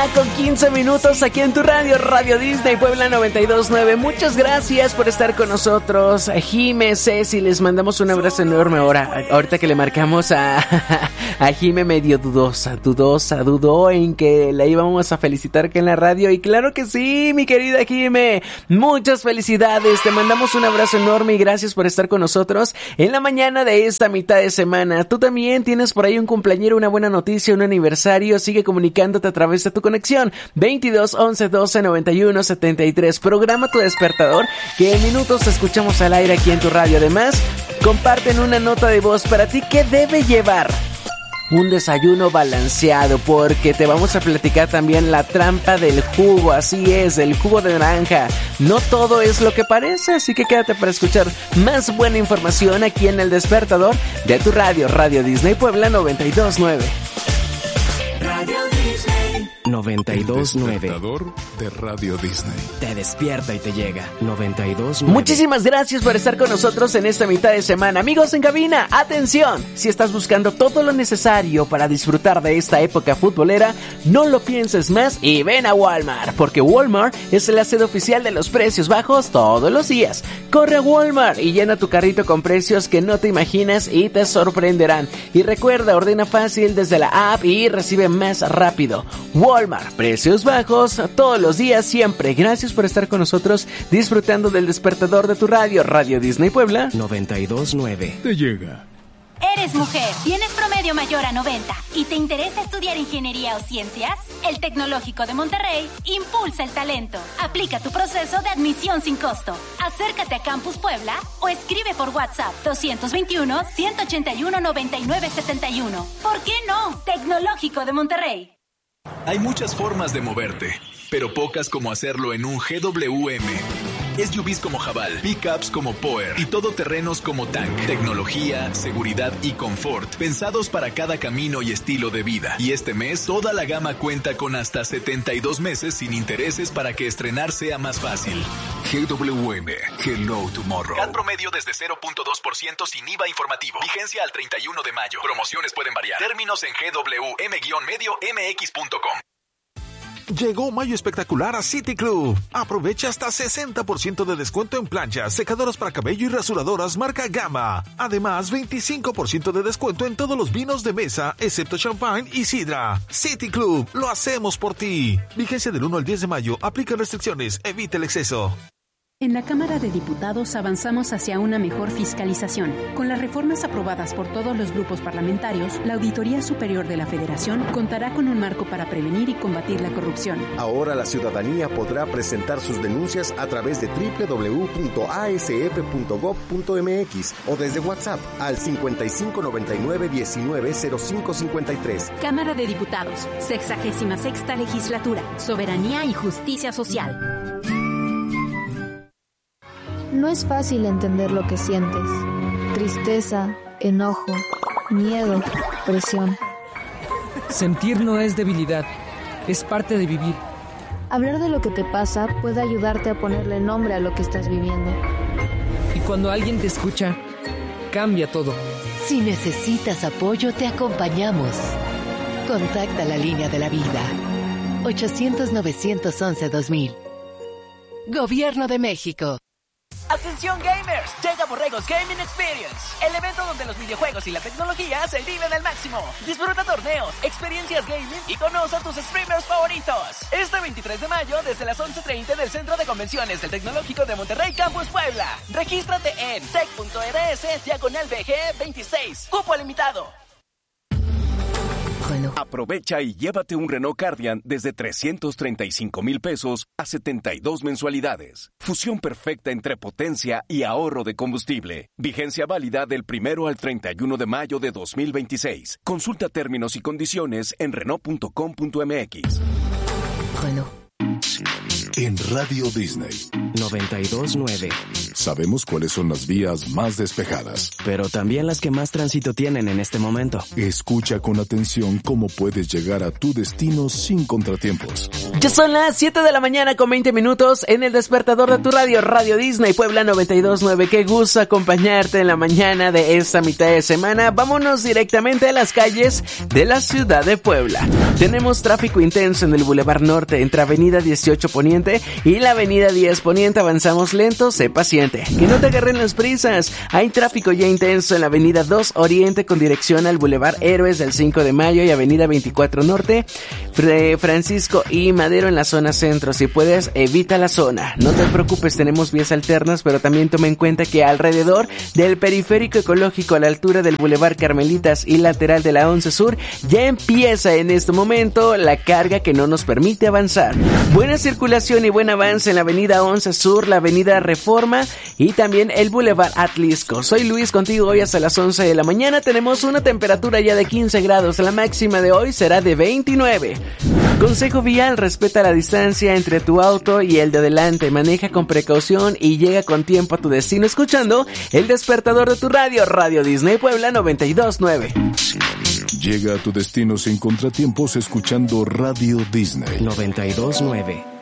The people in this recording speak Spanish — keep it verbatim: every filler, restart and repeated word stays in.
con quince minutos aquí en tu radio, Radio Disney Puebla noventa y dos punto nueve. Muchas gracias por estar con nosotros. Jime, Ceci, les mandamos un abrazo enorme ahora. Ahorita que le marcamos a, a Jime medio dudosa, dudosa, dudó en que la íbamos a felicitar aquí en la radio. Y claro que sí, mi querida Jime. Muchas felicidades. Te mandamos un abrazo enorme y gracias por estar con nosotros en la mañana de esta mitad de semana. Tú también tienes por ahí un cumpleañero, una buena noticia, un aniversario. Sigue comunicándote a través de tu conexión veintidós once doce noventa y uno setenta y tres. Programa tu despertador, que en minutos te escuchamos al aire aquí en tu radio. Además, comparten una nota de voz para ti que debe llevar un desayuno balanceado, porque te vamos a platicar también la trampa del jugo. Así es, el jugo de naranja. No todo es lo que parece, así que quédate para escuchar más buena información aquí en el despertador de tu radio, Radio Disney Puebla noventa y dos punto nueve. Radio Disney noventa y dos punto nueve. Despertador de Radio Disney. Te despierta y te llega. noventa y dos punto nueve. Muchísimas gracias por estar con nosotros en esta mitad de semana. Amigos en cabina, atención. Si estás buscando todo lo necesario para disfrutar de esta época futbolera, no lo pienses más y ven a Walmart, porque Walmart es la sede oficial de los precios bajos todos los días. Corre a Walmart y llena tu carrito con precios que no te imaginas y te sorprenderán. Y recuerda, ordena fácil desde la app y recibe más rápido. Walmart, precios bajos todos los días, siempre. Gracias por estar con nosotros disfrutando del despertador de tu radio, Radio Disney Puebla noventa y dos punto nueve. Te llega. ¿Eres mujer? ¿Tienes promedio mayor a noventa? ¿Y te interesa estudiar ingeniería o ciencias? El Tecnológico de Monterrey impulsa el talento. Aplica tu proceso de admisión sin costo. Acércate a Campus Puebla o escribe por WhatsApp dos dos uno, uno ocho uno, nueve nueve siete uno. ¿Por qué no? Tecnológico de Monterrey. Hay muchas formas de moverte, pero pocas como hacerlo en un G W M. S U Vs como Haval, pickups como Power y todoterrenos como Tank. Tecnología, seguridad y confort, pensados para cada camino y estilo de vida. Y este mes, toda la gama cuenta con hasta setenta y dos meses sin intereses para que estrenar sea más fácil. G W M, Hello Tomorrow. C A T promedio desde cero punto dos por ciento sin I V A informativo. Vigencia al treinta y uno de mayo. Promociones pueden variar. Términos en G W M medio M X punto com. Llegó Mayo Espectacular a City Club. Aprovecha hasta sesenta por ciento de descuento en planchas, secadoras para cabello y rasuradoras marca Gama. Además, veinticinco por ciento de descuento en todos los vinos de mesa, excepto champagne y sidra. City Club, lo hacemos por ti. Vigencia del uno al diez de mayo. Aplica restricciones. Evita el exceso. En la Cámara de Diputados avanzamos hacia una mejor fiscalización. Con las reformas aprobadas por todos los grupos parlamentarios, la Auditoría Superior de la Federación contará con un marco para prevenir y combatir la corrupción. Ahora la ciudadanía podrá presentar sus denuncias a través de doble u doble u doble u punto a s f punto gob punto m x o desde WhatsApp al cincuenta y cinco noventa y nueve diecinueve cero cinco cincuenta y tres. Cámara de Diputados, sexagésima sexta legislatura, soberanía y justicia social. No es fácil entender lo que sientes. Tristeza, enojo, miedo, presión. Sentir no es debilidad, es parte de vivir. Hablar de lo que te pasa puede ayudarte a ponerle nombre a lo que estás viviendo. Y cuando alguien te escucha, cambia todo. Si necesitas apoyo, te acompañamos. Contacta la línea de la vida. ochocientos, novecientos once, dos mil. Gobierno de México. ¡Atención gamers! Llega Borregos Gaming Experience, el evento donde los videojuegos y la tecnología se viven al máximo. Disfruta torneos, experiencias gaming y conoce a tus streamers favoritos. Este veintitrés de mayo desde las once treinta del Centro de Convenciones del Tecnológico de Monterrey Campus Puebla. Regístrate en tech punto r s diagonal B G veintiséis. Cupo limitado. Aprovecha y llévate un Renault Cardian desde trescientos treinta y cinco mil pesos a setenta y dos mensualidades. Fusión perfecta entre potencia y ahorro de combustible. Vigencia válida del primero al treinta y uno de mayo de dos mil veintiséis. Consulta términos y condiciones en renault punto com punto m x. Renault. En Radio Disney noventa y dos punto nueve. Sabemos cuáles son las vías más despejadas, pero también las que más tránsito tienen en este momento. Escucha con atención cómo puedes llegar a tu destino sin contratiempos. Ya son las siete de la mañana con veinte minutos en el despertador de tu radio, Radio Disney Puebla noventa y dos nueve. Qué gusto acompañarte en la mañana de esta mitad de semana. Vámonos directamente a las calles de la ciudad de Puebla. Tenemos tráfico intenso en el Boulevard Norte entre Avenida dieciocho Poniente y la Avenida diez Poniente. Avanzamos lento, sé paciente. Que no te agarren las prisas. Hay tráfico ya intenso en la Avenida dos Oriente con dirección al Boulevard Héroes del cinco de mayo y Avenida veinticuatro Norte, Francisco y Madero en la zona centro. Si puedes, evita la zona. No te preocupes, tenemos vías alternas, pero también toma en cuenta que alrededor del periférico ecológico a la altura del Boulevard Carmelitas y lateral de la once Sur ya empieza en este momento la carga que no nos permite avanzar. Buena circulación y buen avance en la Avenida once Sur, la Avenida Reforma y también el Boulevard Atlisco. Soy Luis, contigo hoy hasta las once de la mañana. Tenemos una temperatura ya de quince grados. La máxima de hoy será de veintinueve. Consejo vial: respeta la distancia entre tu auto y el de adelante. Maneja con precaución y llega con tiempo a tu destino escuchando el despertador de tu radio, Radio Disney Puebla noventa y dos nueve. Llega a tu destino sin contratiempos escuchando Radio Disney noventa y dos nueve.